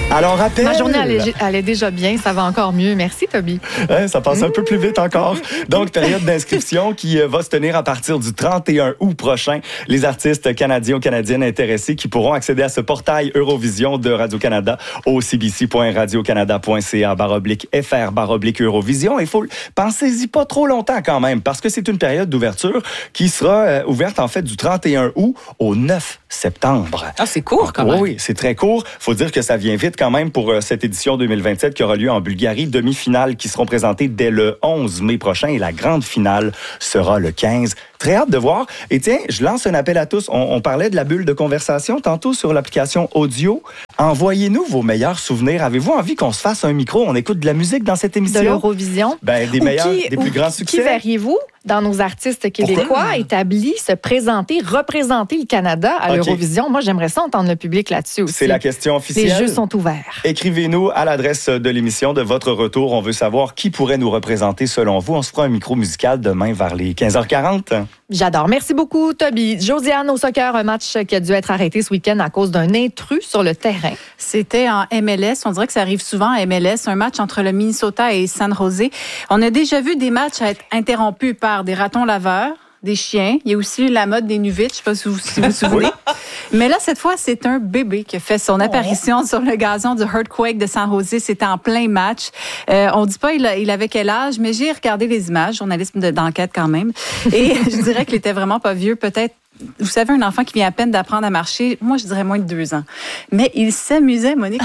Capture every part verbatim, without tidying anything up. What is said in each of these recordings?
Alors, rappel... Ma journée allait, allait déjà bien, ça va encore mieux. Merci, Toby. Hein, ça passe un peu plus vite encore. Donc, période d'inscription qui va se tenir à partir du trente et un août prochain. Les artistes canadiens ou canadiennes intéressés qui pourront accéder à ce portail Eurovision de Radio-Canada au c b c point radio canada point c a baroblique f r baroblique Eurovision. Il faut... Pensez-y pas trop longtemps quand même, parce que c'est une période d'ouverture qui sera euh, ouverte en fait du trente et un août au neuf septembre. Ah, c'est court quand même. Oui, c'est très court. Faut dire que ça vient vite quand même pour euh, cette édition deux mille vingt-sept qui aura lieu en Bulgarie. Demi-finales qui seront présentées dès le onze mai prochain et la grande finale sera le quinze. Très hâte de voir. Et tiens, je lance un appel à tous. On, on parlait de la bulle de conversation tantôt sur l'application audio. Envoyez-nous vos meilleurs souvenirs. Avez-vous envie qu'on se fasse un micro? On écoute de la musique dans cette émission? De l'Eurovision. Ben, des Ou meilleurs, qui, des plus grands succès. Qui verriez-vous dans nos artistes québécois Pourquoi? établis se présenter, représenter le Canada à Okay. l'Eurovision? Moi, j'aimerais ça entendre le public là-dessus aussi. C'est la question officielle. Les jeux sont ouverts. Écrivez-nous à l'adresse de l'émission de votre retour. On veut savoir qui pourrait nous représenter selon vous. On se fera un micro musical demain vers les quinze heures quarante. J'adore. Merci beaucoup, Toby. Josiane, au soccer, un match qui a dû être arrêté ce week-end à cause d'un intrus sur le terrain. C'était en M L S. On dirait que ça arrive souvent en M L S. Un match entre le Minnesota et San Jose. On a déjà vu des matchs être interrompus par des ratons laveurs, des chiens. Il y a aussi la mode des nuvites. Je ne sais pas si vous si vous, vous souvenez. Mais là, cette fois, c'est un bébé qui a fait son apparition oh. sur le gazon du Earthquake de San Jose. C'était en plein match. Euh, on ne dit pas il, il avait quel âge, mais j'ai regardé les images, journalisme de, d'enquête quand même. Et je dirais qu'il était vraiment pas vieux, peut-être. Vous savez, un enfant qui vient à peine d'apprendre à marcher, moi, je dirais moins de deux ans. Mais il s'amusait, Monique.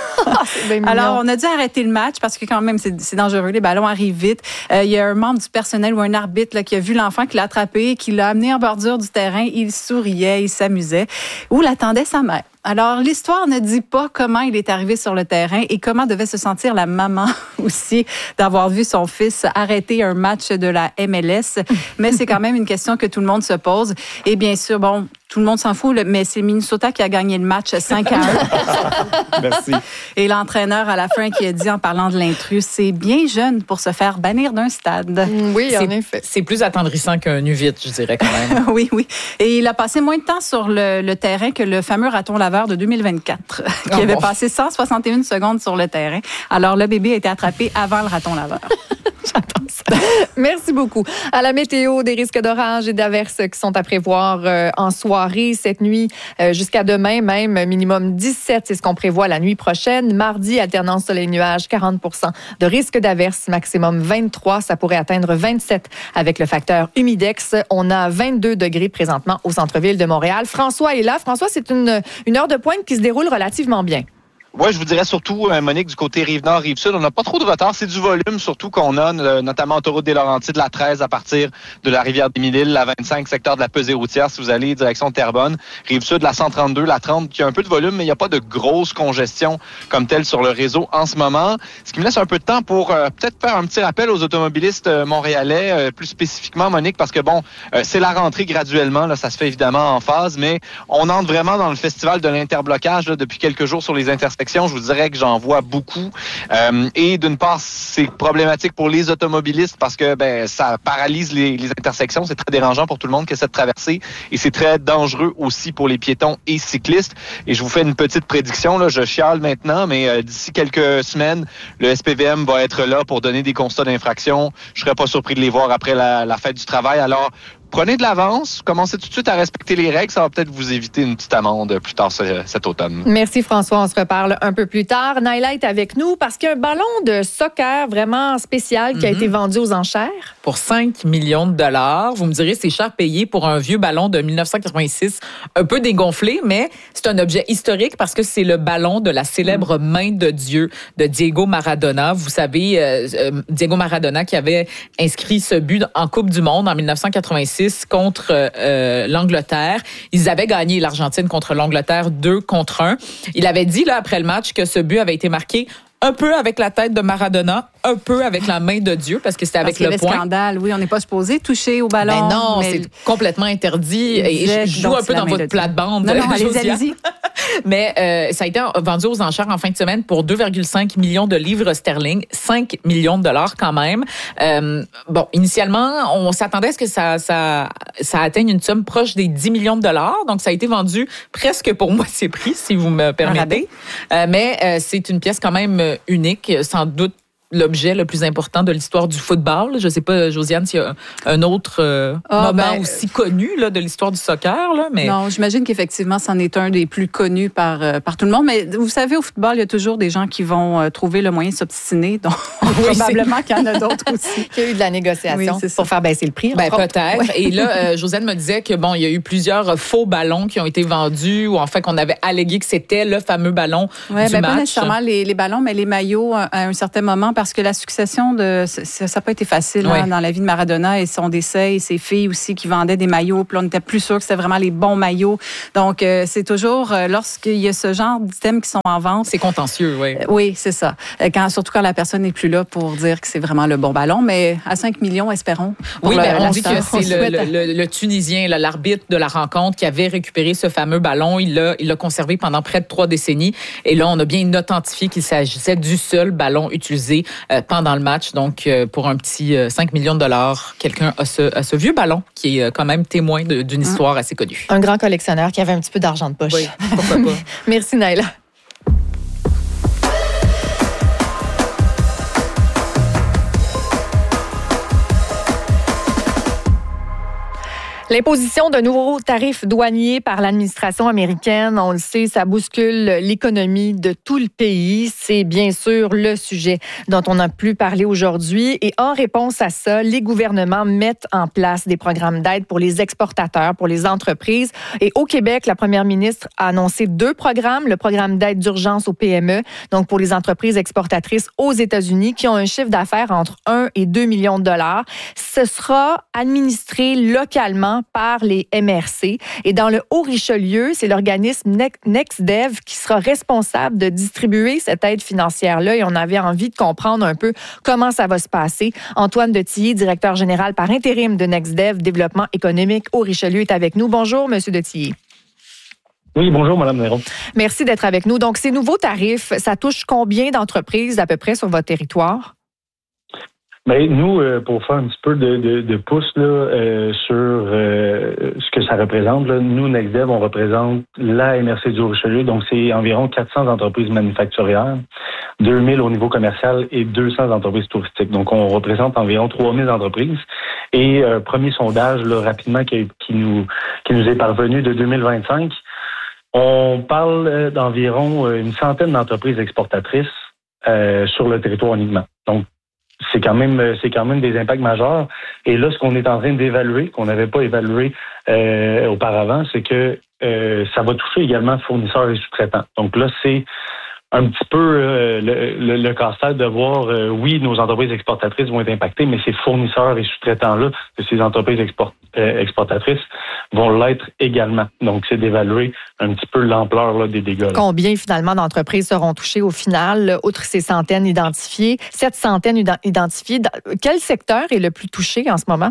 Alors, on a dû arrêter le match parce que quand même, c'est, c'est dangereux. Les ballons arrivent vite. Euh, il y a un membre du personnel ou un arbitre là, qui a vu l'enfant, qui l'a attrapé, qui l'a amené en bordure du terrain. Il souriait, il s'amusait. Où l'attendait sa mère. Alors, l'histoire ne dit pas comment il est arrivé sur le terrain et comment devait se sentir la maman aussi d'avoir vu son fils arrêter un match de la M L S. Mais c'est quand même une question que tout le monde se pose. Et bien sûr, bon, tout le monde s'en fout, mais c'est Minnesota qui a gagné le match cinq à un. Merci. Et l'entraîneur, à la fin, qui a dit, en parlant de l'intrus, c'est bien jeune pour se faire bannir d'un stade. Oui, c'est, en effet. C'est plus attendrissant qu'un nuvite, je dirais quand même. Oui, oui. Et il a passé moins de temps sur le, le terrain que le fameux raton laveur de deux mille vingt-quatre, qui oh avait bon. passé cent soixante et une secondes sur le terrain. Alors, le bébé a été attrapé avant le raton laveur. J'adore ça. Merci beaucoup. À la météo, des risques d'orage et d'averses qui sont à prévoir euh, en soirée cette nuit euh, jusqu'à demain même. Minimum dix-sept, c'est ce qu'on prévoit la nuit prochaine. Mardi, alternance soleil-nuage, quarante pour cent de risque d'averses. Maximum vingt-trois. Ça pourrait atteindre vingt-sept avec le facteur humidex. On a vingt-deux degrés présentement au centre-ville de Montréal. François est là. François, c'est une, une heure de pointe qui se déroule relativement bien. Oui, je vous dirais surtout, Monique, du côté Rive-Nord, Rive-Sud, on n'a pas trop de retard. C'est du volume surtout qu'on a, notamment autoroute des Laurentides, la treize à partir de la rivière des Mille-Îles, la vingt-cinq, secteur de la pesée routière, si vous allez direction Terrebonne. Rive-Sud, la cent trente-deux, la trente, qui a un peu de volume, mais il n'y a pas de grosse congestion comme telle sur le réseau en ce moment. Ce qui me laisse un peu de temps pour euh, peut-être faire un petit rappel aux automobilistes euh, montréalais, euh, plus spécifiquement, Monique, parce que bon, euh, c'est la rentrée graduellement, là, ça se fait évidemment en phase, mais on entre vraiment dans le festival de l'interblocage là, depuis quelques jours sur les intersections. Je vous dirais que j'en vois beaucoup. Euh, et d'une part, c'est problématique pour les automobilistes parce que ben ça paralyse les, les intersections. C'est très dérangeant pour tout le monde que cette traversée. Et c'est très dangereux aussi pour les piétons et cyclistes. Et je vous fais une petite prédiction. Là, je chiale maintenant, mais euh, d'ici quelques semaines, le S P V M va être là pour donner des constats d'infraction. Je serais pas surpris de les voir après la, la fête du travail. Alors, prenez de l'avance, commencez tout de suite à respecter les règles. Ça va peut-être vous éviter une petite amende plus tard ce, cet automne. Merci François, on se reparle un peu plus tard. Naila est avec nous parce qu'il y a un ballon de soccer vraiment spécial qui a mm-hmm. été vendu aux enchères. Pour cinq millions de dollars. Vous me direz, c'est cher payé pour un vieux ballon de dix-neuf cent quatre-vingt-six, un peu dégonflé, mais c'est un objet historique parce que c'est le ballon de la célèbre mm. main de Dieu de Diego Maradona. Vous savez, euh, euh, Diego Maradona qui avait inscrit ce but en Coupe du Monde en dix-neuf cent quatre-vingt-six contre euh, l'Angleterre. Ils avaient gagné l'Argentine contre l'Angleterre deux contre un. Il avait dit là après le match que ce but avait été marqué un peu avec la tête de Maradona, un peu avec la main de Dieu, parce que c'était avec parce le qu'il y avait poing. Scandale, oui, on n'est pas supposé toucher au ballon. Ben non, mais c'est complètement interdit. Et je joue un peu dans votre plate-bande. Non, non, allez-y, Josiane. allez-y. Mais euh, ça a été vendu aux enchères en fin de semaine pour deux virgule cinq millions de livres sterling, cinq millions de dollars quand même. Euh, bon, initialement, on s'attendait à ce que ça, ça, ça atteigne une somme proche des dix millions de dollars. Donc, ça a été vendu presque pour moitié prix, si vous me permettez. Euh, mais euh, c'est une pièce quand même unique, sans doute l'objet le plus important de l'histoire du football. Je ne sais pas, Josiane, s'il y a un autre euh, ah, moment ben, aussi connu là, de l'histoire du soccer. Là, mais... Non, j'imagine qu'effectivement, c'en est un des plus connus par, euh, par tout le monde. Mais vous savez, au football, il y a toujours des gens qui vont euh, trouver le moyen de s'obstiner. Donc, oui, probablement qu'il y en a d'autres aussi. Qu'il y a eu de la négociation oui, pour faire baisser le prix. Ben, peut-être. Ouais. Et là, euh, Josiane me disait que bon, il y a eu plusieurs faux ballons qui ont été vendus, ou en fait qu'on avait allégué que c'était le fameux ballon ouais, du ben, match. Pas nécessairement les, les ballons, mais les maillots à un certain moment, parce que la succession de ça n'a pas été facile ouais. hein, dans la vie de Maradona et son décès et ses filles aussi qui vendaient des maillots. Puis là, on n'était plus sûr que c'était vraiment les bons maillots. Donc, euh, c'est toujours euh, lorsqu'il y a ce genre d'items qui sont en vente. C'est contentieux, oui. Euh, oui, c'est ça. Quand, surtout quand la personne n'est plus là pour dire que c'est vraiment le bon ballon. Mais à cinq millions, espérons. Oui, mais on dit que c'est le, le, le, le Tunisien, là, l'arbitre de la rencontre, qui avait récupéré ce fameux ballon. Il l'a, il l'a conservé pendant près de trois décennies. Et là, on a bien authentifié qu'il s'agissait du seul ballon utilisé euh, pendant le match. Donc, pour un petit cinq millions de dollars, quelqu'un a ce, a ce vieux ballon qui est quand même témoin de, d'une histoire assez connue. Un grand collectionneur qui avait un petit peu d'argent de poche. Oui, pourquoi pas. Merci, Naïla. L'imposition de nouveaux tarifs douaniers par l'administration américaine, on le sait, ça bouscule l'économie de tout le pays. C'est bien sûr le sujet dont on a pu parler aujourd'hui. Et en réponse à ça, les gouvernements mettent en place des programmes d'aide pour les exportateurs, pour les entreprises. Et au Québec, la première ministre a annoncé deux programmes. Le programme d'aide d'urgence aux P M E, donc pour les entreprises exportatrices aux États-Unis, qui ont un chiffre d'affaires entre un et deux millions de dollars. Ce sera administré localement par les M R C. Et dans le Haut-Richelieu, c'est l'organisme NextDev qui sera responsable de distribuer cette aide financière-là. Et on avait envie de comprendre un peu comment ça va se passer. Antoine de Tillier, directeur général par intérim de NextDev, développement économique Haut-Richelieu, est avec nous. Bonjour, Monsieur de Tillier. Oui, bonjour, Mme Néron. Merci d'être avec nous. Donc, ces nouveaux tarifs, ça touche combien d'entreprises à peu près sur votre territoire? Bien, nous, euh, pour faire un petit peu de, de, de pouce là, euh, sur euh, ce que ça représente, là, nous, NextDev, on représente la M R C du Haut-Richelieu, donc c'est environ quatre cents entreprises manufacturières, deux mille au niveau commercial et deux cents entreprises touristiques. Donc, on représente environ trois mille entreprises. Et euh, premier sondage, là, rapidement, qui, qui, nous, qui nous est parvenu de deux mille vingt-cinq, on parle d'environ une centaine d'entreprises exportatrices euh, sur le territoire uniquement. Donc, c'est quand même c'est quand même des impacts majeurs. Et là, ce qu'on est en train d'évaluer, qu'on n'avait pas évalué euh, auparavant, c'est que euh, ça va toucher également fournisseurs et sous-traitants. Donc là, c'est un petit peu euh, le, le, le casse-tête de voir, euh, oui, nos entreprises exportatrices vont être impactées, mais ces fournisseurs et sous-traitants-là, de ces entreprises export, euh, exportatrices, vont l'être également. Donc, c'est d'évaluer un petit peu l'ampleur là, des dégâts. Là. Combien, finalement, d'entreprises seront touchées au final, outre ces centaines identifiées, cette centaine identifiées? Quel secteur est le plus touché en ce moment?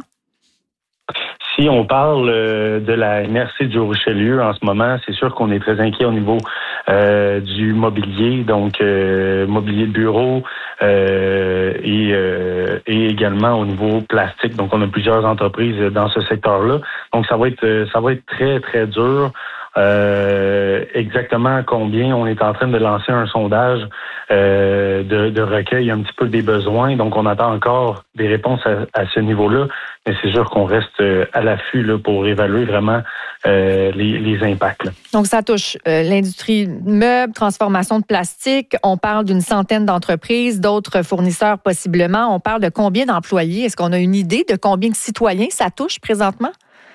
Si on parle euh, de la M R C du Haut-Richelieu en ce moment, c'est sûr qu'on est très inquiet au niveau euh, du mobilier, donc euh, mobilier de bureau euh, et, euh, et également au niveau plastique. Donc, on a plusieurs entreprises dans ce secteur-là. Donc, ça va être ça va être très, très dur. Euh, exactement combien on est en train de lancer un sondage euh, de, de recueil un petit peu des besoins. Donc, on attend encore des réponses à, à ce niveau-là, mais c'est sûr qu'on reste à l'affût là, pour évaluer vraiment euh, les, les impacts. Là. Donc, ça touche euh, l'industrie meuble, transformation de plastique. On parle d'une centaine d'entreprises, d'autres fournisseurs possiblement. On parle de combien d'employés? Est-ce qu'on a une idée de combien de citoyens ça touche présentement?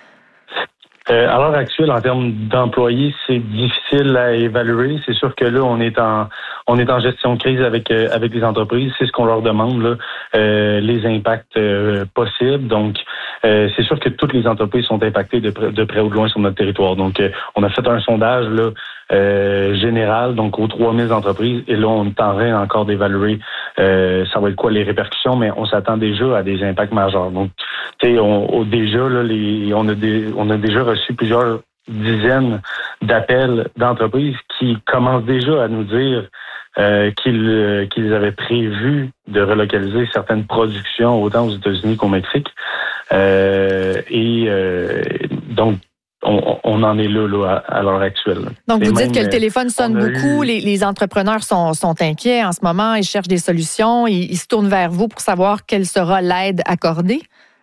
Euh, à l'heure actuelle, en termes d'employés, c'est difficile à évaluer. C'est sûr que là, on est en on est en gestion de crise avec euh, avec les entreprises. C'est ce qu'on leur demande, là, euh, les impacts euh, possibles. Donc, euh, c'est sûr que toutes les entreprises sont impactées de près, de près ou de loin sur notre territoire. Donc, euh, on a fait un sondage là euh, général, donc aux trois mille entreprises. Et là, on est en train encore d'évaluer euh, ça va être quoi les répercussions, mais on s'attend déjà à des impacts majeurs. Donc, tu sais, on, on déjà là, les on a des on a déjà reçu plusieurs dizaines d'appels d'entreprises qui commencent déjà à nous dire euh, qu'ils, euh, qu'ils avaient prévu de relocaliser certaines productions autant aux États-Unis qu'au Mexique. Euh, et euh, donc, On, on en est là, là à, à l'heure actuelle. Donc, Et vous même, dites que le téléphone sonne beaucoup, eu... les, les entrepreneurs sont, sont inquiets en ce moment, ils cherchent des solutions, ils, ils se tournent vers vous pour savoir quelle sera l'aide accordée?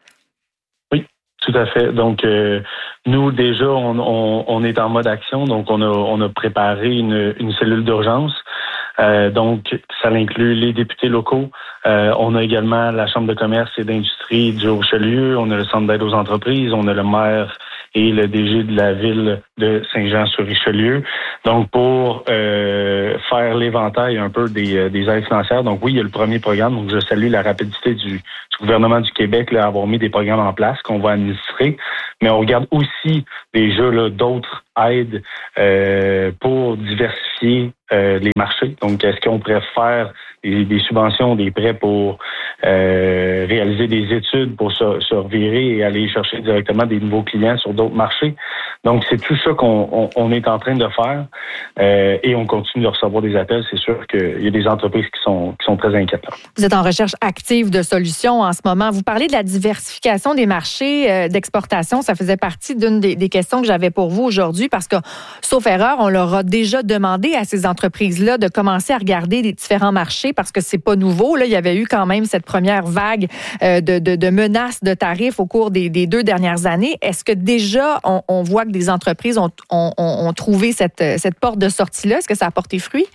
Oui, tout à fait. Donc, euh, nous, déjà, on, on, on est en mode action, donc on a, on a préparé une, une cellule d'urgence. Euh, donc, ça inclut les députés locaux. Euh, on a également la Chambre de commerce et d'industrie du Haut-Richelieu. On a le Centre d'aide aux entreprises. On a le maire et le D G de la ville de Saint-Jean-sur-Richelieu. Donc, pour euh, faire l'éventail un peu des, des aides financières. Donc, oui, il y a le premier programme. Donc, je salue la rapidité du, du gouvernement du Québec là, à avoir mis des programmes en place qu'on va administrer. Mais on regarde aussi déjà là, d'autres aides euh, pour diversifier euh, les marchés. Donc, est-ce qu'on pourrait faire des, des subventions, des prêts pour euh, réaliser des études, pour se, se revirer et aller chercher directement des nouveaux clients sur d'autres marchés? Donc, c'est tout ça qu'on on, on est en train de faire euh, et on continue de recevoir des appels. C'est sûr qu'il y a des entreprises qui sont, qui sont très inquiètes. Vous êtes en recherche active de solutions en ce moment. Vous parlez de la diversification des marchés euh, d'exportation. Ça faisait partie d'une des, des questions que j'avais pour vous aujourd'hui parce que, sauf erreur, on leur a déjà demandé à ces entreprises-là de commencer à regarder les différents marchés parce que c'est pas nouveau. Là, il y avait eu quand même cette première vague euh, de, de, de menaces de tarifs au cours des, des deux dernières années. Est-ce que déjà, on, on voit que des entreprises ont, ont, ont trouvé cette, cette porte de sortie-là? Est-ce que ça a porté fruit?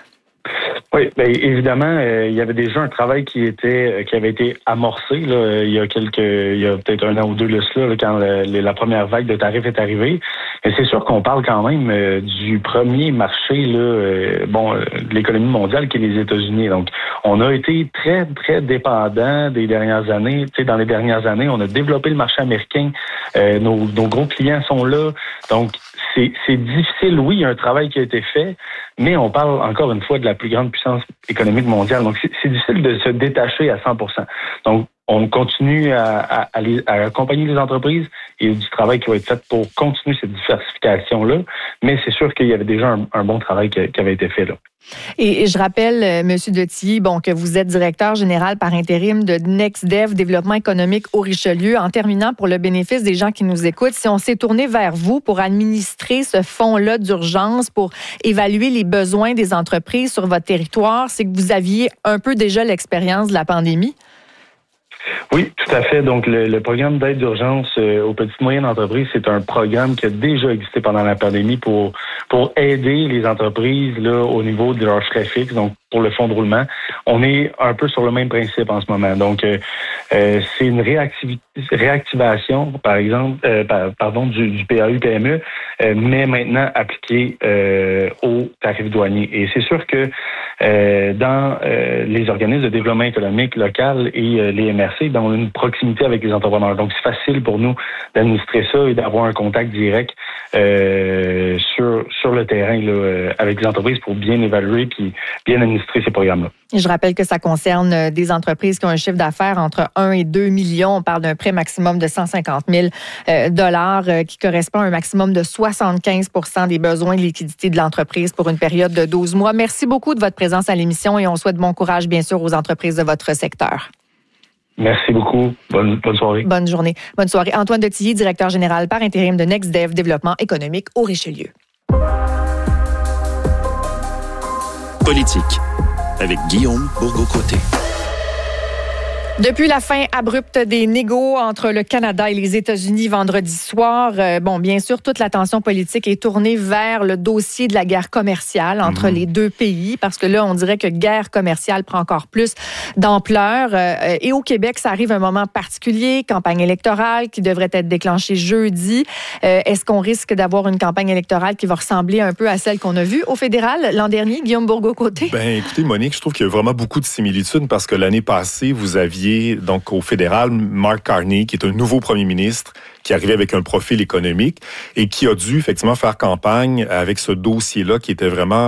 Oui, bien évidemment, euh, il y avait déjà un travail qui était qui avait été amorcé là, il y a quelques il y a peut-être un an ou deux de cela, là, quand le, la première vague de tarifs est arrivée. Mais c'est sûr qu'on parle quand même euh, du premier marché là, euh, bon, euh, de l'économie mondiale qui est les États-Unis. Donc, on a été très très dépendant des dernières années. Tu sais, dans les dernières années, on a développé le marché américain. Euh, nos, nos gros clients sont là. Donc, c'est, c'est difficile. Oui, il y a un travail qui a été fait, mais on parle encore une fois de la plus grande puissance économique mondiale. Donc, c'est, c'est difficile de se détacher à cent pour cent. Donc, on continue à, à, à, les, à accompagner les entreprises et du travail qui va être fait pour continuer cette diversification-là. Mais c'est sûr qu'il y avait déjà un, un bon travail qui, qui avait été fait là. Et, et je rappelle, euh, M. Detillier, bon, que vous êtes directeur général par intérim de NextDev, développement économique au Richelieu. En terminant, pour le bénéfice des gens qui nous écoutent, si on s'est tourné vers vous pour administrer ce fonds-là d'urgence, pour évaluer les besoins des entreprises sur votre territoire, c'est que vous aviez un peu déjà l'expérience de la pandémie? Oui, tout à fait. Donc, le, le programme d'aide d'urgence euh, aux petites et moyennes entreprises, c'est un programme qui a déjà existé pendant la pandémie pour pour aider les entreprises là au niveau de leurs frais fixes. Donc, pour le fonds de roulement, on est un peu sur le même principe en ce moment. Donc, euh, euh, c'est une réactivi- réactivation, par exemple, euh, par, pardon, du, du P A U P M E, euh, mais maintenant appliqué euh, aux tarifs douaniers. Et c'est sûr que euh, dans euh, les organismes de développement économique local et euh, les M R C, ben, on a une proximité avec les entrepreneurs. Donc, c'est facile pour nous d'administrer ça et d'avoir un contact direct euh, sur sur le terrain là, euh, avec les entreprises pour bien évaluer puis bien administrer ces programmes-là. Je rappelle que ça concerne des entreprises qui ont un chiffre d'affaires entre un et deux millions. On parle d'un prêt maximum de cent cinquante mille dollars qui correspond à un maximum de soixante-quinze pour cent des besoins de liquidité de l'entreprise pour une période de douze mois. Merci beaucoup de votre présence à l'émission et on souhaite bon courage, bien sûr, aux entreprises de votre secteur. Merci beaucoup. Bonne, bonne soirée. Bonne journée. Bonne soirée. Antoine Detillier, directeur général par intérim de NextDev, développement économique au Richelieu. Politique, avec Guillaume Bourgault-Côté. Depuis la fin abrupte des négos entre le Canada et les États-Unis vendredi soir, euh, bon, bien sûr, toute l'attention politique est tournée vers le dossier de la guerre commerciale entre mmh. les deux pays, parce que là, on dirait que guerre commerciale prend encore plus d'ampleur. Euh, et au Québec, ça arrive à un moment particulier, campagne électorale qui devrait être déclenchée jeudi. Euh, est-ce qu'on risque d'avoir une campagne électorale qui va ressembler un peu à celle qu'on a vue au fédéral l'an dernier, Guillaume Bourgault-Côté? Ben, écoutez, Monique, je trouve qu'il y a vraiment beaucoup de similitudes parce que l'année passée, vous aviez donc au fédéral, Mark Carney, qui est un nouveau premier ministre, qui arrivait avec un profil économique et qui a dû effectivement faire campagne avec ce dossier-là qui était vraiment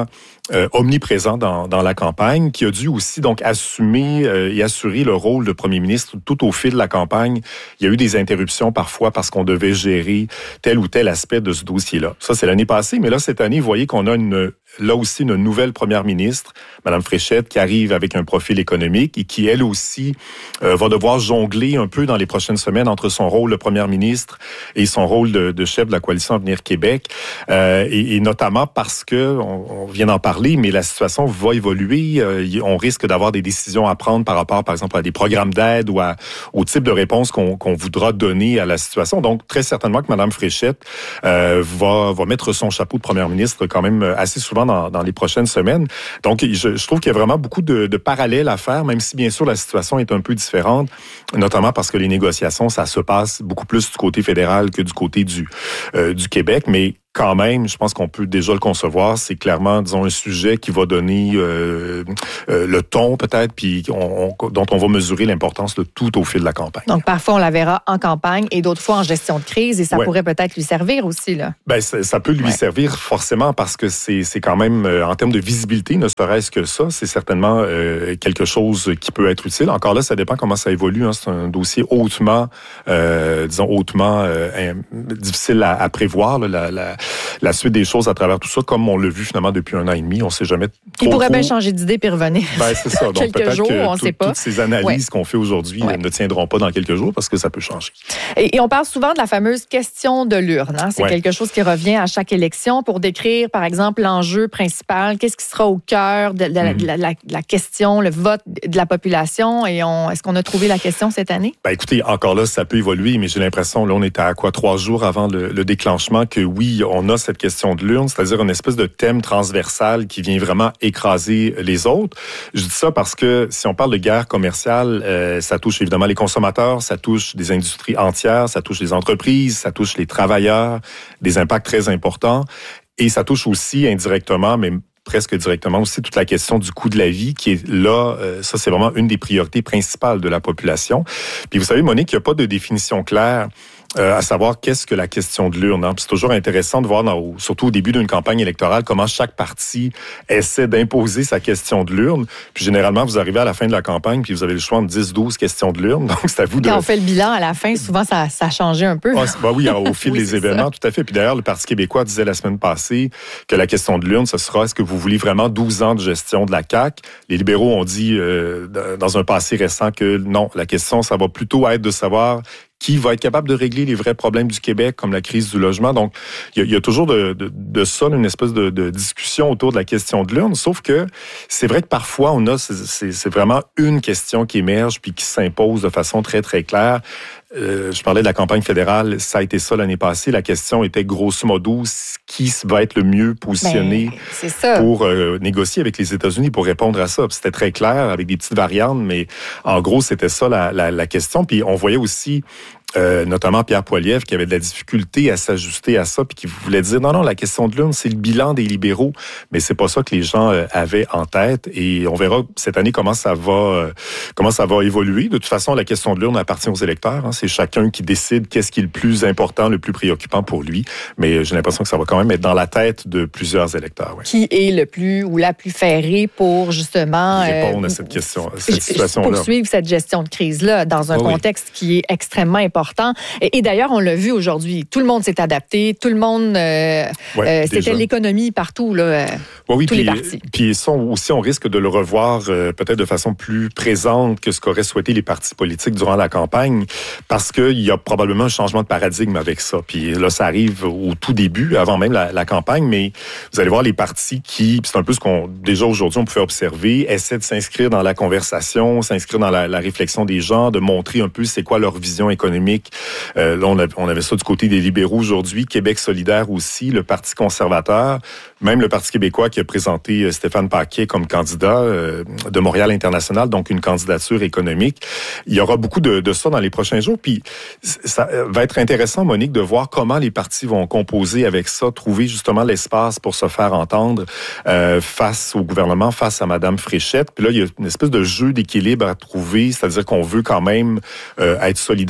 euh, omniprésent dans, dans la campagne, qui a dû aussi donc assumer euh, et assurer le rôle de premier ministre tout au fil de la campagne. Il y a eu des interruptions parfois parce qu'on devait gérer tel ou tel aspect de ce dossier-là. Ça, c'est l'année passée, mais là, cette année, vous voyez qu'on a une, là aussi une nouvelle première ministre, Mme Fréchette, qui arrive avec un profil économique et qui, elle aussi, euh, va devoir jongler un peu dans les prochaines semaines entre son rôle de première ministre et son rôle de, de chef de la coalition Avenir Québec, euh, et, et notamment parce que, on, on vient d'en parler, mais la situation va évoluer. Euh, on risque d'avoir des décisions à prendre par rapport, par exemple, à des programmes d'aide ou à, au type de réponse qu'on, qu'on voudra donner à la situation. Donc, très certainement que Mme Fréchette euh, va, va mettre son chapeau de première ministre quand même assez souvent dans, dans les prochaines semaines. Donc, je, je trouve qu'il y a vraiment beaucoup de, de parallèles à faire, même si bien sûr la situation est un peu différente, notamment parce que les négociations, ça se passe beaucoup plus du côté fédéral que du côté du, euh, du Québec, mais quand même, je pense qu'on peut déjà le concevoir. C'est clairement, disons, un sujet qui va donner euh, euh, le ton peut-être, puis on, on, dont on va mesurer l'importance de tout au fil de la campagne. Donc, parfois, on la verra en campagne et d'autres fois en gestion de crise, et ça ouais. pourrait peut-être lui servir aussi, là. Ben, ça, ça peut lui ouais. servir forcément parce que c'est, c'est quand même, euh, en termes de visibilité, ne serait-ce que ça, c'est certainement euh, quelque chose qui peut être utile. Encore là, ça dépend comment ça évolue. Hein. C'est un dossier hautement, euh, disons, hautement euh, difficile à, à prévoir, là, la, la la suite des choses à travers tout ça, comme on l'a vu finalement depuis un an et demi. On ne sait jamais trop. Il pourrait trop... bien changer d'idée puis revenir. Ben, c'est ça. Donc, quelques peut-être jours, que on ne tout, sait pas. Toutes ces analyses ouais. qu'on fait aujourd'hui ouais. ne tiendront pas dans quelques jours parce que ça peut changer. Et, et on parle souvent de la fameuse question de l'urne. Hein? C'est ouais. quelque chose qui revient à chaque élection pour décrire, par exemple, l'enjeu principal. Qu'est-ce qui sera au cœur de, de, de, mm. de, la, de, la, de la question, le vote de la population? Et on, est-ce qu'on a trouvé la question cette année? Ben, écoutez, encore là, ça peut évoluer, mais j'ai l'impression, là, on est à quoi, trois jours avant le, le déclenchement, que oui, on a cette question de l'urne, c'est-à-dire une espèce de thème transversal qui vient vraiment écraser les autres. Je dis ça parce que si on parle de guerre commerciale, euh, ça touche évidemment les consommateurs, ça touche des industries entières, ça touche les entreprises, ça touche les travailleurs, des impacts très importants. Et ça touche aussi indirectement, mais presque directement aussi, toute la question du coût de la vie qui est là. Euh, ça, c'est vraiment une des priorités principales de la population. Puis vous savez, Monique, il n'y a pas de définition claire Euh, à savoir qu'est-ce que la question de l'urne. Hein? C'est toujours intéressant de voir, dans, surtout au début d'une campagne électorale, comment chaque parti essaie d'imposer sa question de l'urne. Puis généralement, vous arrivez à la fin de la campagne, puis vous avez le choix de dix, douze questions de l'urne. Donc, c'est à vous de... Quand on fait le bilan à la fin, souvent, ça, ça a changé un peu. Ah, bah oui, au fil oui, des événements, ça. Tout à fait. Puis d'ailleurs, le Parti québécois disait la semaine passée que la question de l'urne, ce sera, est-ce que vous voulez vraiment douze ans de gestion de la C A Q? Les libéraux ont dit, euh, dans un passé récent, que non, la question, ça va plutôt être de savoir qui va être capable de régler les vrais problèmes du Québec, comme la crise du logement. Donc, il y, y a toujours de, de, de ça, une espèce de, de discussion autour de la question de l'urne, sauf que c'est vrai que parfois, on a, c'est, c'est, c'est vraiment une question qui émerge puis qui s'impose de façon très, très claire. Euh, je parlais de la campagne fédérale, ça a été ça l'année passée. La question était grosso modo qui va être le mieux positionné ben, pour euh, négocier avec les États-Unis pour répondre à ça. Puis c'était très clair avec des petites variantes, mais en gros, c'était ça la, la, la question. Puis on voyait aussi Euh, notamment Pierre Poilievre, qui avait de la difficulté à s'ajuster à ça, puis qui voulait dire, non, non, la question de l'urne, c'est le bilan des libéraux, mais c'est pas ça que les gens euh, avaient en tête, et on verra cette année comment ça va euh, comment ça va évoluer. De toute façon, la question de l'urne appartient aux électeurs, hein. C'est chacun qui décide qu'est-ce qui est le plus important, le plus préoccupant pour lui, mais j'ai l'impression que ça va quand même être dans la tête de plusieurs électeurs. Ouais. Qui est le plus ou la plus ferrée pour justement répondre euh, à cette question, à cette situation-là. Poursuivre cette gestion de crise-là dans un oh, contexte oui. qui est extrêmement important. Et, et d'ailleurs, on l'a vu aujourd'hui. Tout le monde s'est adapté. Tout le monde... Euh, ouais, euh, c'était déjà. L'économie partout, là, euh, ouais, oui, tous puis, les partis. Puis ça, aussi, on risque de le revoir euh, peut-être de façon plus présente que ce qu'auraient souhaité les partis politiques durant la campagne, parce qu'il y a probablement un changement de paradigme avec ça. Puis là, ça arrive au tout début, avant même la, la campagne, mais vous allez voir les partis qui, c'est un peu ce qu'on, déjà aujourd'hui, on pouvait observer, essaient de s'inscrire dans la conversation, s'inscrire dans la, la réflexion des gens, de montrer un peu c'est quoi leur vision économique. Euh, là, on, a, on avait ça du côté des libéraux aujourd'hui, Québec solidaire aussi, le Parti conservateur, même le Parti québécois qui a présenté Stéphane Paquet comme candidat euh, de Montréal International, donc une candidature économique. Il y aura beaucoup de, de ça dans les prochains jours. Puis ça va être intéressant, Monique, de voir comment les partis vont composer avec ça, trouver justement l'espace pour se faire entendre euh, face au gouvernement, face à Mme Fréchette. Puis là, il y a une espèce de jeu d'équilibre à trouver, c'est-à-dire qu'on veut quand même euh, être solidaire un peu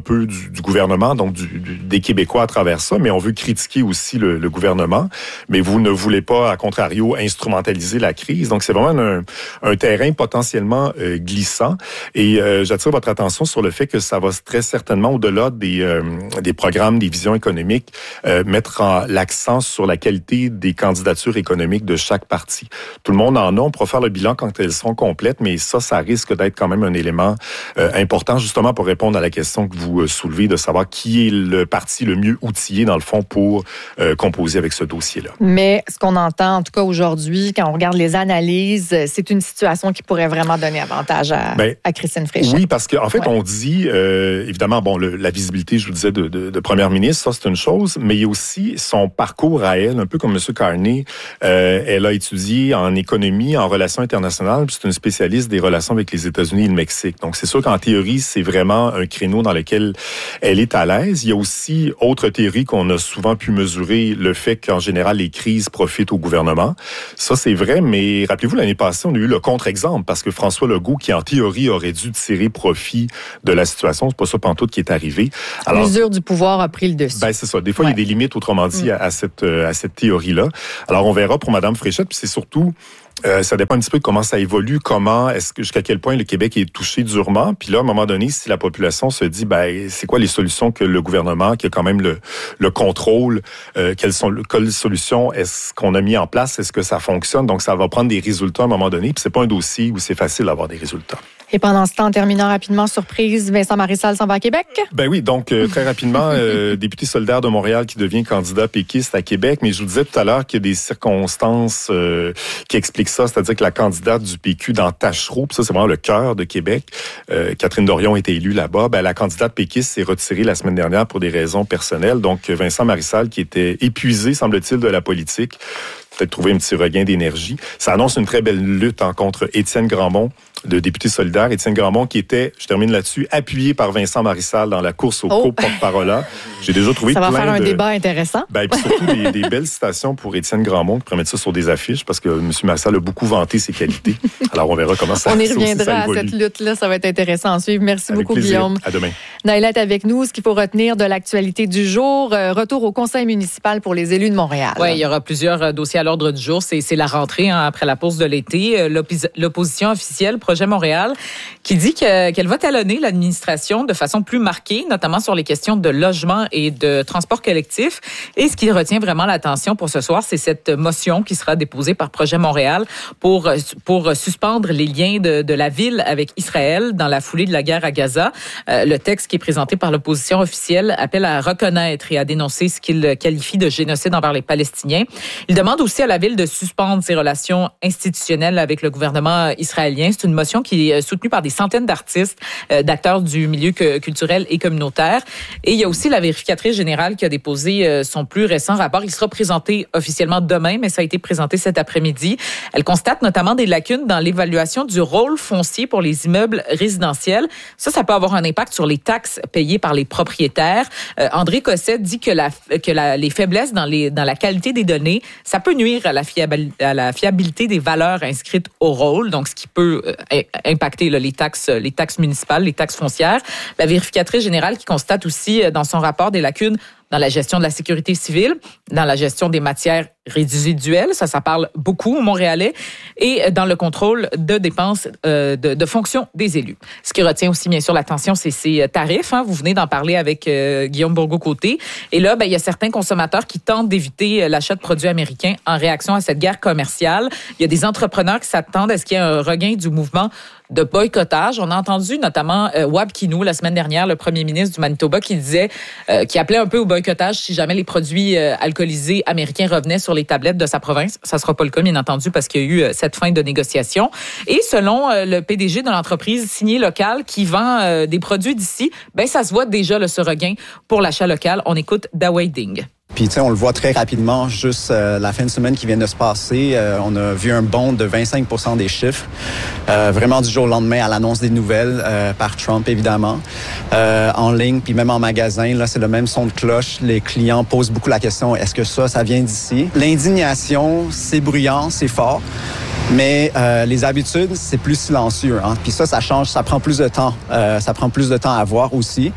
peu du, du gouvernement, donc du, du, des Québécois à travers ça, mais on veut critiquer aussi le, le gouvernement. Mais vous ne voulez pas, à contrario, instrumentaliser la crise. Donc, c'est vraiment un, un terrain potentiellement euh, glissant. Et euh, j'attire votre attention sur le fait que ça va très certainement, au-delà des, euh, des programmes, des visions économiques, euh, mettre en, l'accent sur la qualité des candidatures économiques de chaque parti. Tout le monde en a. On pourra faire le bilan quand elles sont complètes, mais ça, ça risque d'être quand même un élément euh, important, justement pour répondre à la question que vous soulevez, de savoir qui est le parti le mieux outillé, dans le fond, pour euh, composer avec ce dossier-là. Mais ce qu'on entend, en tout cas aujourd'hui, quand on regarde les analyses, c'est une situation qui pourrait vraiment donner avantage à, ben, à Christine Fréchette. Oui, parce qu'en fait, ouais. on dit, euh, évidemment, bon, le, la visibilité, je vous disais, de, de, de première ministre, ça, c'est une chose, mais il y a aussi son parcours à elle, un peu comme M. Carney. Euh, elle a étudié en économie, en relations internationales, puis c'est une spécialiste des relations avec les États-Unis et le Mexique. Donc, c'est sûr qu'en théorie, c'est vraiment un créneau dans lequel elle est à l'aise. Il y a aussi, autre théorie qu'on a souvent pu mesurer, le fait qu'en général, les crises profitent au gouvernement. Ça, c'est vrai, mais rappelez-vous, l'année passée, on a eu le contre-exemple, parce que François Legault, qui en théorie aurait dû tirer profit de la situation, c'est pas ça pantoute qui est arrivé. Alors, l'usure du pouvoir a pris le dessus. Ben, c'est ça. Des fois, ouais. il y a des limites, autrement dit, mm. à, à cette, à cette théorie-là. Alors, on verra pour Mme Fréchette, puis c'est surtout... Euh, ça dépend un petit peu de comment ça évolue, comment, est-ce que jusqu'à quel point le Québec est touché durement. Puis là, à un moment donné, si la population se dit, ben, c'est quoi les solutions que le gouvernement, qui a quand même le, le contrôle, euh, quelles sont quelles solutions est-ce qu'on a mis en place, est-ce que ça fonctionne? Donc, ça va prendre des résultats à un moment donné. Puis c'est pas un dossier où c'est facile d'avoir des résultats. Et pendant ce temps, en terminant rapidement, surprise, Vincent Marissal s'en va à Québec? Ben oui, donc euh, très rapidement, euh, député solidaire de Montréal qui devient candidat péquiste à Québec. Mais je vous disais tout à l'heure qu'il y a des circonstances euh, qui expliquent ça, c'est-à-dire que la candidate du P Q dans Tachereau, puis ça c'est vraiment le cœur de Québec, euh, Catherine Dorion a été élue là-bas, ben, la candidate péquiste s'est retirée la semaine dernière pour des raisons personnelles. Donc Vincent Marissal, qui était épuisé, semble-t-il, de la politique, peut-être trouver un petit regain d'énergie. Ça annonce une très belle lutte hein, contre Étienne Grandmont, de député solidaire. Étienne Grandmont qui était, je termine là-dessus, appuyé par Vincent Marissal dans la course au oh. co-porte-parole. J'ai déjà trouvé ça plein de... Ça va faire de... un débat intéressant. Ben, puis surtout des, des belles citations pour Étienne Grandmont, qui pourrait mettre ça sur des affiches, parce que M. Marissal a beaucoup vanté ses qualités. Alors, on verra comment ça On y reviendra ça à cette lutte-là. Ça va être intéressant à suivre. Merci Avec beaucoup, plaisir. Guillaume. À demain. Naïla est avec nous. Ce qu'il faut retenir de l'actualité du jour. Retour au conseil municipal pour les élus de Montréal. Oui, il y aura plusieurs dossiers à l'ordre du jour. C'est, c'est la rentrée hein, après la pause de l'été. L'oppos- l'opposition officielle, Projet Montréal, qui dit que, qu'elle va talonner l'administration de façon plus marquée, notamment sur les questions de logement et de transport collectif. Et ce qui retient vraiment l'attention pour ce soir, c'est cette motion qui sera déposée par Projet Montréal pour, pour suspendre les liens de, de la ville avec Israël dans la foulée de la guerre à Gaza. Euh, le texte qui est présenté par l'opposition officielle appelle à reconnaître et à dénoncer ce qu'il qualifie de génocide envers les Palestiniens. Il demande aussi à la ville de suspendre ses relations institutionnelles avec le gouvernement israélien. C'est une motion qui est soutenue par des centaines d'artistes, euh, d'acteurs du milieu culturel et communautaire. Et il y a aussi la vérificatrice générale qui a déposé euh, son plus récent rapport. Il sera présenté officiellement demain, mais ça a été présenté cet après-midi. Elle constate notamment des lacunes dans l'évaluation du rôle foncier pour les immeubles résidentiels. Ça, ça peut avoir un impact sur les taxes payées par les propriétaires. Euh, André Cossette dit que, la, que la, les faiblesses dans, les, dans la qualité des données, ça peut nuire à la, fiabil, à la fiabilité des valeurs inscrites au rôle, donc ce qui peut euh, impacter là, les taxes, les taxes municipales, les taxes foncières. La vérificatrice générale qui constate aussi dans son rapport des lacunes dans la gestion de la sécurité civile, dans la gestion des matières résiduelles, ça, ça parle beaucoup aux Montréalais, et dans le contrôle de dépenses euh, de, de fonction des élus. Ce qui retient aussi, bien sûr, l'attention, c'est ces tarifs. Hein. Vous venez d'en parler avec euh, Guillaume Bourgault-Côté. Et là, ben, il y a certains consommateurs qui tentent d'éviter l'achat de produits américains en réaction à cette guerre commerciale. Il y a des entrepreneurs qui s'attendent à ce qu'il y ait un regain du mouvement de boycottage. On a entendu notamment euh, Wab Kinew la semaine dernière, le premier ministre du Manitoba, qui disait, euh, qui appelait un peu au boycottage si jamais les produits euh, alcoolisés américains revenaient sur les tablettes de sa province. Ça sera pas le cas, bien entendu, parce qu'il y a eu euh, cette fin de négociation. Et selon euh, le P D G de l'entreprise signée locale qui vend euh, des produits d'ici, ben ça se voit déjà le ce regain pour l'achat local. On écoute Dawei Ding. Puis, tu sais, on le voit très rapidement, juste euh, la fin de semaine qui vient de se passer, euh, on a vu un bond de vingt-cinq pour cent des chiffres, euh, vraiment du jour au lendemain à l'annonce des nouvelles euh, par Trump, évidemment, euh, en ligne, puis même en magasin, là, c'est le même son de cloche. Les clients posent beaucoup la question, est-ce que ça, ça vient d'ici? L'indignation, c'est bruyant, c'est fort. Mais euh, les habitudes, c'est plus silencieux. Hein? Puis ça, ça change, ça prend plus de temps. Euh, ça prend plus de temps à voir aussi.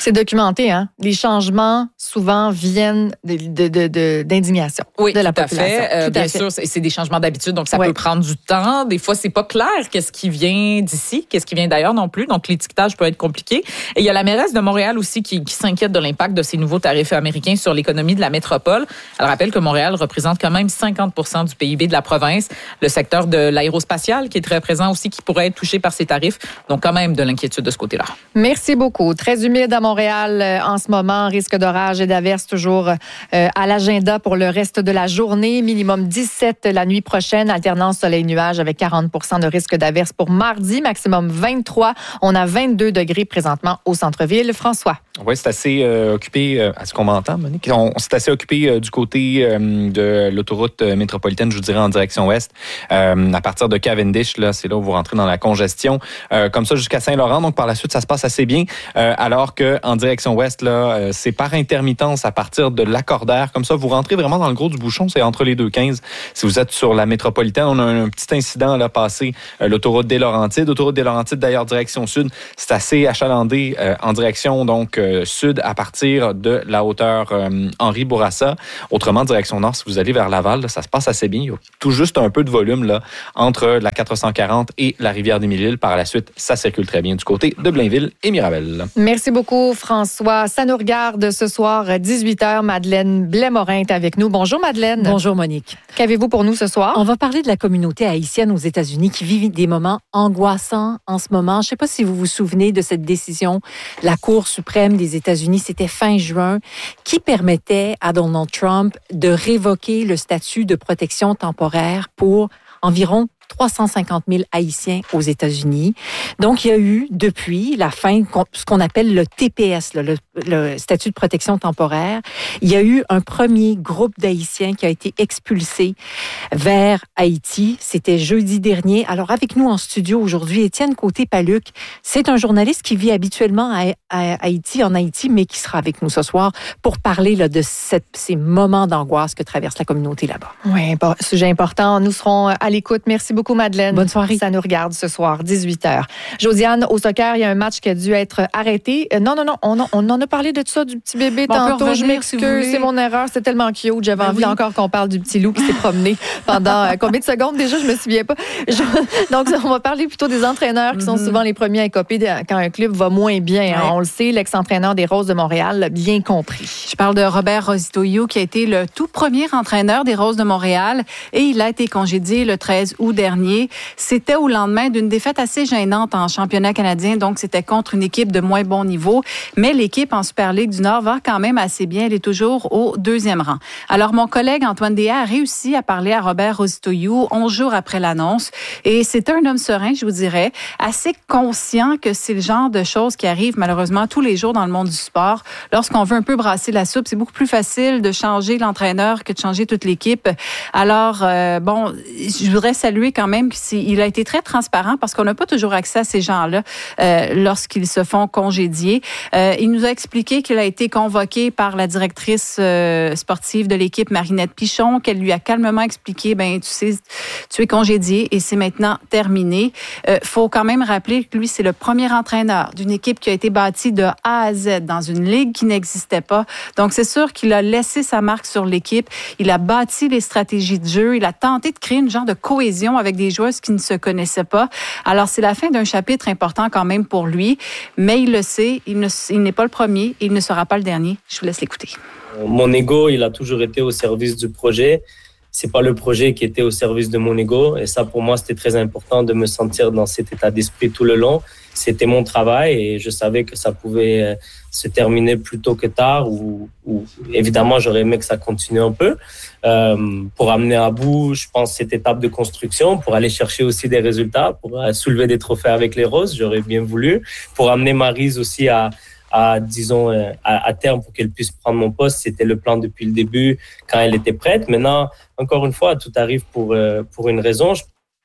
C'est documenté, hein? Les changements, souvent, viennent de, de, de, de, d'indignation oui, de la tout population. À fait. Euh, tout bien à fait. sûr, c'est, c'est des changements d'habitude, donc ça ouais. peut prendre du temps. Des fois, c'est pas clair qu'est-ce qui vient d'ici, qu'est-ce qui vient d'ailleurs non plus. Donc, l'étiquetage peut être compliqué. Et il y a la mairesse de Montréal aussi qui, qui s'inquiète de l'impact de ces nouveaux tarifs américains sur l'économie de la métropole. Elle rappelle que Montréal représente quand même cinquante pour cent du P I B de la province. Le secteur de l'aérospatial qui est très présent aussi, qui pourrait être touché par ces tarifs. Donc, quand même de l'inquiétude de ce côté-là. Merci beaucoup. Très humide à Montréal euh, en ce moment. Risque d'orage et d'averse toujours euh, à l'agenda pour le reste de la journée. Minimum dix-sept la nuit prochaine. Alternance soleil-nuage avec quarante pour cent de risque d'averse pour mardi. Maximum vingt-trois. On a vingt-deux degrés présentement au centre-ville. François. Oui, c'est assez euh, occupé. Euh, est-ce qu'on m'entend, Monique? On, c'est assez occupé euh, du côté euh, de l'autoroute métropolitaine, je vous dirais, en direction ouest. Euh, à partir de Cavendish, là, c'est là où vous rentrez dans la congestion. Euh, comme ça, jusqu'à Saint-Laurent. Donc, par la suite, ça se passe assez bien. Euh, alors qu'en direction ouest, là, euh, c'est par intermittence à partir de Lacordaire. Comme ça, vous rentrez vraiment dans le gros du bouchon. C'est entre les deux quinze. Si vous êtes sur la métropolitaine, on a un, un petit incident là passé. Euh, l'autoroute des Laurentides. L'autoroute des Laurentides, d'ailleurs, direction sud. C'est assez achalandé euh, en direction, donc, euh, sud à partir de la hauteur euh, Henri Bourassa. Autrement, direction nord, si vous allez vers Laval, là, ça se passe assez bien. Il y a tout juste un peu de volume là entre la quatre cent quarante et la rivière des Mille-Îles. Par la suite, ça circule très bien du côté de Blainville et Mirabel. Merci beaucoup, François. Ça nous regarde ce soir, dix-huit heures. Madeleine Blais-Morin est avec nous. Bonjour, Madeleine. Bonjour, Monique. Qu'avez-vous pour nous ce soir? On va parler de la communauté haïtienne aux États-Unis qui vit des moments angoissants en ce moment. Je ne sais pas si vous vous souvenez de cette décision de la Cour suprême des États-Unis, c'était fin juin, qui permettait à Donald Trump de révoquer le statut de protection temporaire pour environ trois cent cinquante mille Haïtiens aux États-Unis. Donc, il y a eu, depuis la fin, ce qu'on appelle le T P S, le, le statut de protection temporaire, il y a eu un premier groupe d'Haïtiens qui a été expulsé vers Haïti. C'était jeudi dernier. Alors, avec nous en studio aujourd'hui, Étienne Côté-Paluc. C'est un journaliste qui vit habituellement à, à Haïti, en Haïti, mais qui sera avec nous ce soir pour parler là, de cette, ces moments d'angoisse que traverse la communauté là-bas. Oui, bon, sujet important. Nous serons à l'écoute. Merci beaucoup. Beaucoup, Madeleine. Bonne soirée. Ça nous regarde ce soir, dix-huit heures. Josiane, au soccer, il y a un match qui a dû être arrêté. Euh, non, non, non, on, on en a parlé de ça, du petit bébé bon, tantôt. Je m'excuse, si c'est mon erreur. C'était tellement cute. J'avais ben envie oui. encore qu'on parle du petit loup qui s'est promené pendant euh, combien de secondes déjà? Je me souviens pas. Je... Donc, on va parler plutôt des entraîneurs qui mm-hmm. sont souvent les premiers à écoper quand un club va moins bien. Ouais. Hein. On le sait, l'ex-entraîneur des Roses de Montréal l'a bien compris. Je parle de Robert Rositoyo, qui a été le tout premier entraîneur des Roses de Montréal et il a été congédié le treize août dernier. C'était au lendemain d'une défaite assez gênante en championnat canadien, donc c'était contre une équipe de moins bon niveau, mais l'équipe en Super Ligue du Nord va quand même assez bien, elle est toujours au deuxième rang. Alors mon collègue Antoine Déa a réussi à parler à Robert Rositoyo onze jours après l'annonce et c'était un homme serein, je vous dirais, assez conscient que c'est le genre de choses qui arrivent malheureusement tous les jours dans le monde du sport. Lorsqu'on veut un peu brasser la soupe, c'est beaucoup plus facile de changer l'entraîneur que de changer toute l'équipe. Alors, euh, bon, je voudrais saluer quand même qu'il a été très transparent parce qu'on n'a pas toujours accès à ces gens-là euh, lorsqu'ils se font congédier. Euh, il nous a expliqué qu'il a été convoqué par la directrice euh, sportive de l'équipe, Marinette Pichon, qu'elle lui a calmement expliqué, ben tu sais, tu es congédié et c'est maintenant terminé. Euh, faut quand même rappeler que lui, c'est le premier entraîneur d'une équipe qui a été bâtie de A à Z dans une ligue qui n'existait pas. Donc, c'est sûr qu'il a laissé sa marque sur l'équipe. Il a bâti les stratégies de jeu. Il a tenté de créer une genre de cohésion avec des joueuses qui ne se connaissaient pas. Alors, c'est la fin d'un chapitre important quand même pour lui, mais il le sait, il, ne, il n'est pas le premier, il ne sera pas le dernier. Je vous laisse l'écouter. Mon ego, il a toujours été au service du projet. C'est pas le projet qui était au service de mon ego. Et ça, pour moi, c'était très important de me sentir dans cet état d'esprit tout le long. C'était mon travail et je savais que ça pouvait se terminer plus tôt que tard ou, ou évidemment, j'aurais aimé que ça continue un peu. Euh, pour amener à bout, je pense, cette étape de construction, pour aller chercher aussi des résultats, pour soulever des trophées avec les Roses, j'aurais bien voulu. Pour amener Maryse aussi à, à disons, à, à terme pour qu'elle puisse prendre mon poste, c'était le plan depuis le début, quand elle était prête. Maintenant, encore une fois, tout arrive pour, pour une raison. Je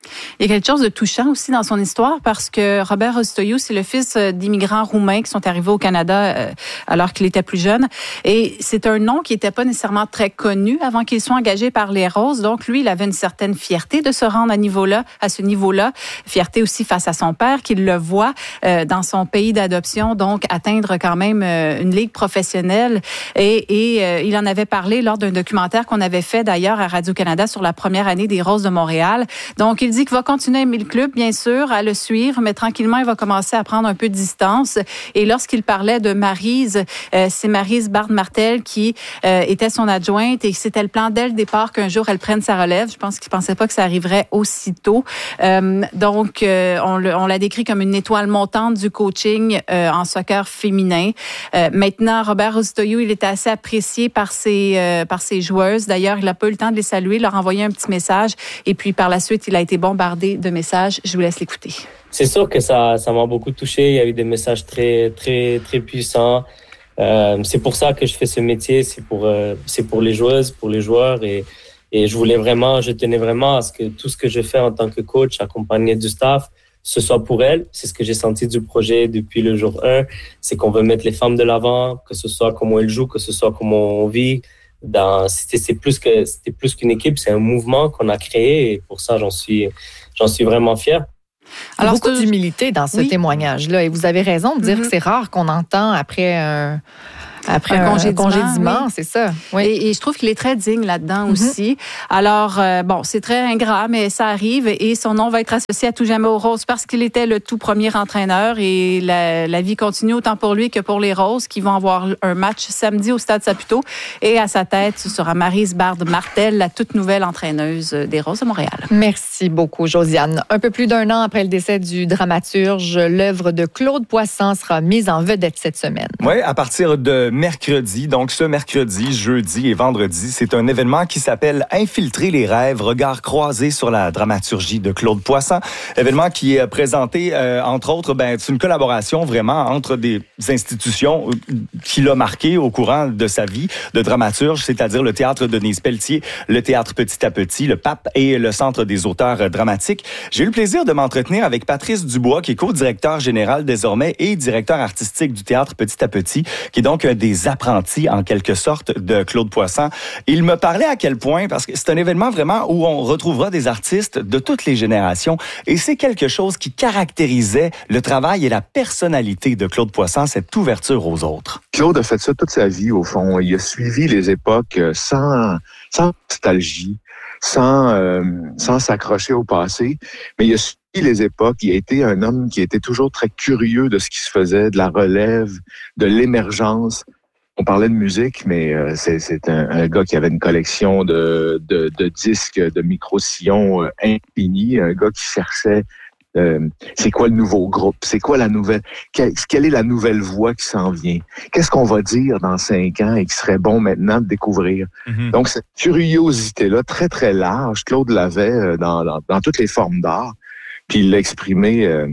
Il y a quelque chose de touchant aussi dans son histoire parce que Robert Rostoiu, c'est le fils d'immigrants roumains qui sont arrivés au Canada alors qu'il était plus jeune. Et c'est un nom qui n'était pas nécessairement très connu avant qu'il soit engagé par les Roses. Donc, lui, il avait une certaine fierté de se rendre à, niveau-là, à ce niveau-là. Fierté aussi face à son père, qu'il le voit euh, dans son pays d'adoption, donc atteindre quand même euh, une ligue professionnelle. Et, et euh, il en avait parlé lors d'un documentaire qu'on avait fait d'ailleurs à Radio-Canada sur la première année des Roses de Montréal. Donc, il dit qu'il va continuer à aimer le club, bien sûr, à le suivre, mais tranquillement, il va commencer à prendre un peu de distance. Et lorsqu'il parlait de Maryse, euh, c'est Maryse Bard-Martel qui euh, était son adjointe et c'était le plan dès le départ qu'un jour elle prenne sa relève. Je pense qu'il pensait pas que ça arriverait aussitôt. Euh, donc, euh, on, le, on l'a décrit comme une étoile montante du coaching euh, en soccer féminin. Euh, maintenant, Robert Rostoiu, il était assez apprécié par ses, euh, par ses joueuses. D'ailleurs, il n'a pas eu le temps de les saluer, leur envoyer un petit message. Et puis, par la suite, il a été bombardé de messages. Je vous laisse l'écouter. C'est sûr que ça, ça m'a beaucoup touché. Il y a eu des messages très, très, très puissants. Euh, c'est pour ça que je fais ce métier. C'est pour, euh, c'est pour les joueuses, pour les joueurs. Et, et je voulais vraiment, je tenais vraiment à ce que tout ce que je fais en tant que coach, accompagné du staff, ce soit pour elles. C'est ce que j'ai senti du projet depuis le jour un. C'est qu'on veut mettre les femmes de l'avant, que ce soit comment elles jouent, que ce soit comment on vit. Dans, c'était, c'est plus que, c'était plus qu'une équipe, c'est un mouvement qu'on a créé et pour ça, j'en suis, j'en suis vraiment fier. Alors, beaucoup d'humilité dans ce oui. témoignage-là. Et vous avez raison de dire mm-hmm. que c'est rare qu'on entend après un... Après un, un congédiement, congédiement oui. c'est ça. Oui. Et, et je trouve qu'il est très digne là-dedans mm-hmm. aussi. Alors, euh, bon, c'est très ingrat, mais ça arrive et son nom va être associé à tout jamais aux Roses parce qu'il était le tout premier entraîneur et la, la vie continue autant pour lui que pour les Roses qui vont avoir un match samedi au Stade Saputo et à sa tête, ce sera Maryse Bard-Martel, la toute nouvelle entraîneuse des Roses de Montréal. Merci beaucoup, Josiane. Un peu plus d'un an après le décès du dramaturge, l'œuvre de Claude Poisson sera mise en vedette cette semaine. Oui, à partir de mercredi, donc ce mercredi, jeudi et vendredi, c'est un événement qui s'appelle Infiltrer les rêves, regard croisé sur la dramaturgie de Claude Poisson. Événement qui est présenté, euh, entre autres, ben, c'est une collaboration vraiment entre des institutions qui l'a marqué au courant de sa vie de dramaturge, c'est-à-dire le Théâtre Denise Pelletier, le Théâtre Petit à Petit, le Pape et le Centre des auteurs dramatiques. J'ai eu le plaisir de m'entretenir avec Patrice Dubois, qui est co-directeur général désormais et directeur artistique du Théâtre Petit à Petit, qui est donc un des des apprentis, en quelque sorte, de Claude Poisson. Il me parlait à quel point, parce que c'est un événement vraiment où on retrouvera des artistes de toutes les générations, et c'est quelque chose qui caractérisait le travail et la personnalité de Claude Poisson, cette ouverture aux autres. Claude a fait ça toute sa vie, au fond. Il a suivi les époques sans, sans nostalgie, sans, euh, sans s'accrocher au passé, mais il a suivi les époques. Il a été un homme qui était toujours très curieux de ce qui se faisait, de la relève, de l'émergence. On parlait de musique, mais euh, c'est, c'est un, un gars qui avait une collection de, de, de disques, de micro-sillons euh, infinis, un gars qui cherchait euh, c'est quoi le nouveau groupe, c'est quoi la nouvelle, quelle, quelle est la nouvelle voix qui s'en vient, qu'est-ce qu'on va dire dans cinq ans et qui serait bon maintenant de découvrir. Mm-hmm. Donc cette curiosité-là, très très large, Claude l'avait dans, dans, dans toutes les formes d'art, puis il l'a exprimé, euh,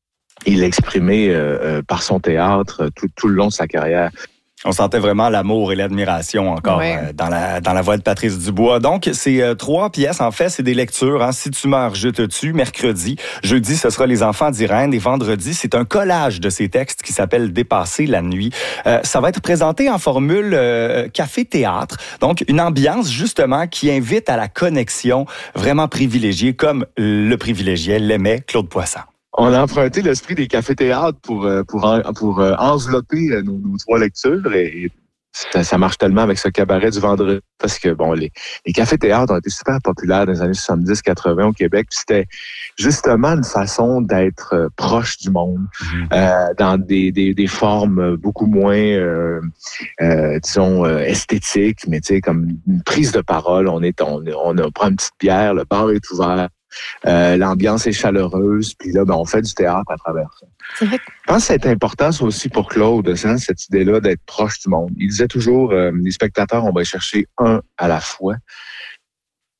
il l'a exprimé euh, euh, par son théâtre tout, tout le long de sa carrière. On sentait vraiment l'amour et l'admiration encore oui. euh, dans la dans la voix de Patrice Dubois. Donc, c'est euh, trois pièces. En fait, c'est des lectures. Hein. Si tu meurs, je te tue. Mercredi. Jeudi, ce sera Les enfants d'Irène. Et vendredi, c'est un collage de ces textes qui s'appelle Dépasser la nuit. Euh, ça va être présenté en formule euh, café-théâtre. Donc, une ambiance, justement, qui invite à la connexion vraiment privilégiée, comme le privilégiait, l'aimait Claude Poisson. On a emprunté l'esprit des cafés-théâtres pour pour pour envelopper nos, nos trois lectures et ça, ça marche tellement avec ce cabaret du vendredi parce que bon les les cafés-théâtres ont été super populaires dans les années soixante-dix quatre-vingts au Québec. Puis c'était justement une façon d'être proche du monde mmh. euh, dans des, des des formes beaucoup moins euh, euh, disons euh, esthétiques, mais tu sais comme une prise de parole. On est on on, on prend une petite bière, le bar est ouvert. Euh, l'ambiance est chaleureuse, puis là, ben, on fait du théâtre à travers ça. C'est vrai. Je pense que c'est important, ça aussi, pour Claude, hein, cette idée-là d'être proche du monde. Il disait toujours, euh, les spectateurs, on va chercher un à la fois.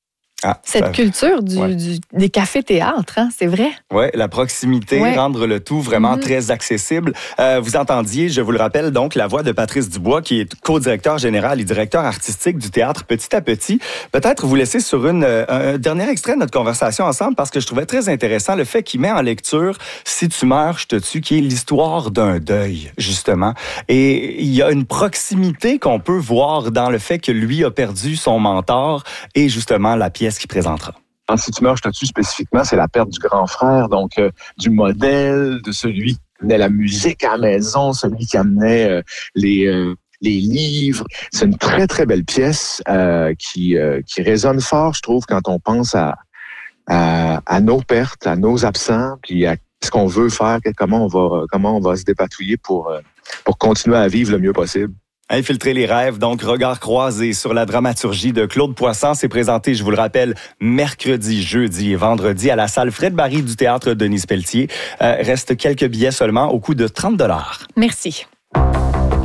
Ah, Cette ça... culture du, ouais. du, des cafés-théâtres, hein, c'est vrai? Oui, la proximité, ouais. rendre le tout vraiment mm-hmm. très accessible. Euh, vous entendiez, je vous le rappelle, donc la voix de Patrice Dubois, qui est co-directeur général et directeur artistique du théâtre Petit à Petit. Peut-être vous laisser sur une, un dernier extrait de notre conversation ensemble, parce que je trouvais très intéressant le fait qu'il met en lecture « Si tu meurs, je te tue », qui est l'histoire d'un deuil, justement. Et il y a une proximité qu'on peut voir dans le fait que lui a perdu son mentor et justement la pièce qu'il présentera. Si tu meurs, je te tue spécifiquement, c'est la perte du grand frère, donc euh, du modèle, de celui qui amenait la musique à la maison, celui qui amenait euh, les, euh, les livres. C'est une très, très belle pièce euh, qui, euh, qui résonne fort, je trouve, quand on pense à, à, à nos pertes, à nos absents, puis à ce qu'on veut faire, comment on va, comment on va se dépatouiller pour, euh, pour continuer à vivre le mieux possible. Infiltrer les rêves, donc regard croisé sur la dramaturgie de Claude Poisson. C'est présenté, je vous le rappelle, mercredi, jeudi et vendredi à la salle Fred Barry du théâtre Denis Pelletier. Euh, reste quelques billets seulement au coût de trente dollars. Merci.